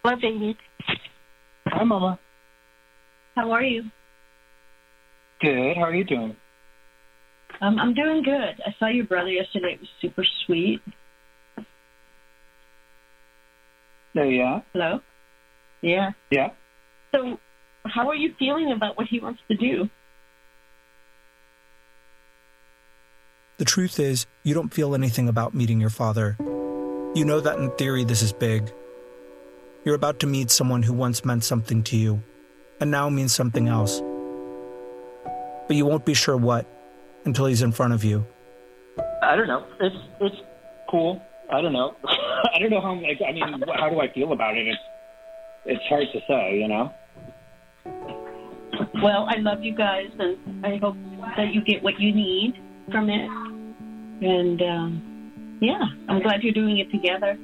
Hello, baby. Hi, Mama. How are you? Good. How are you doing? I'm doing good. I saw your brother yesterday. It was super sweet. Oh, yeah? Hello? Yeah. Yeah? So, how are you feeling about what he wants to do? The truth is, you don't feel anything about meeting your father. You know that in theory this is big. You're about to meet someone who once meant something to you, and now means something else. But you won't be sure what until he's in front of you. I don't know. It's cool. I don't know. I don't know how, how do I feel about it? It's hard to say, you know? Well, I love you guys, and I hope that you get what you need from it. And, yeah, I'm glad you're doing it together.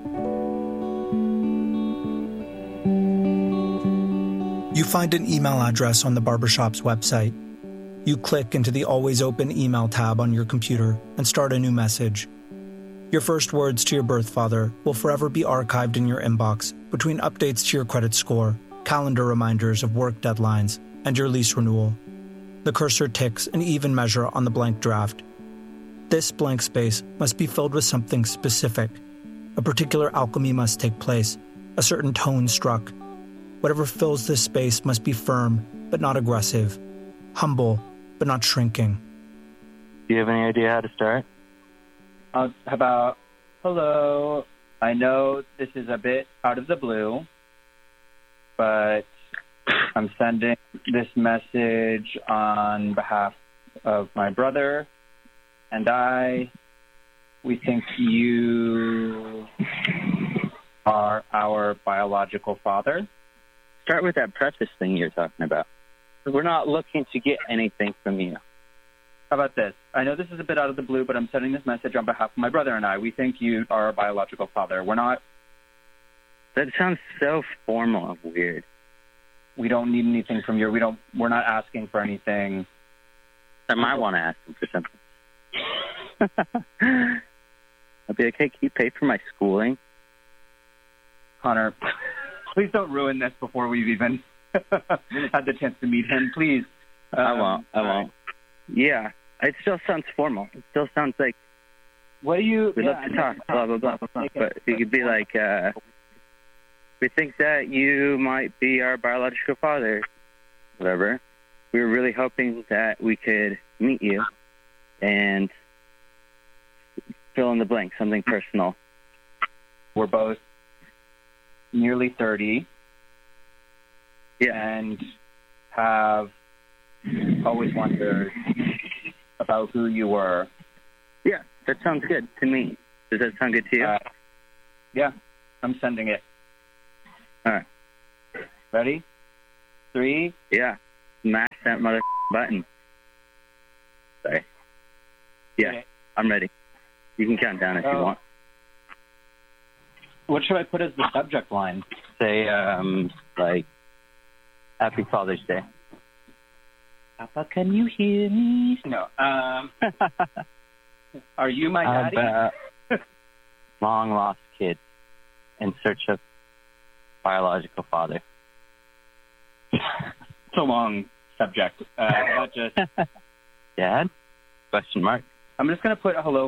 You find an email address on the barbershop's website. You click into the Always Open email tab on your computer and start a new message. Your first words to your birth father will forever be archived in your inbox between updates to your credit score, calendar reminders of work deadlines, and your lease renewal. The cursor ticks an even measure on the blank draft. This blank space must be filled with something specific. A particular alchemy must take place, a certain tone struck. Whatever fills this space must be firm, but not aggressive, humble, but not shrinking. Do you have any idea how to start? How about, hello, I know this is a bit out of the blue, but I'm sending this message on behalf of my brother and we think you are our biological father. Start with that preface thing you're talking about. We're not looking to get anything from you. How about this? I know this is a bit out of the blue, but I'm sending this message on behalf of my brother and we think you are our biological father. We're not... That sounds so formal and weird. We don't need anything from you. We're not asking for anything. I might want to ask him for something. I'll be like, hey, can you pay for my schooling? Connor, please don't ruin this before we've even had the chance to meet him, please. I won't. Yeah, it still sounds formal. It still sounds like we'd love to talk, blah, blah, blah. But you could be like, we think that you might be our biological father, whatever. We were really hoping that we could meet you and fill in the blank, something personal. We're both nearly 30. Yeah. And have always wondered about who you were. Yeah, that sounds good to me. Does that sound good to you? Yeah, I'm sending it. All right. Ready? 3. Yeah. Smash that mother button. Sorry. Yeah, okay. I'm ready. You can count down if you want. What should I put as the subject line? Say, like, Happy Father's Day. Papa, can you hear me? No. Are you my daddy? Long lost kid in search of biological father. It's a long subject. Not just Dad? Question mark. I'm just going to put hello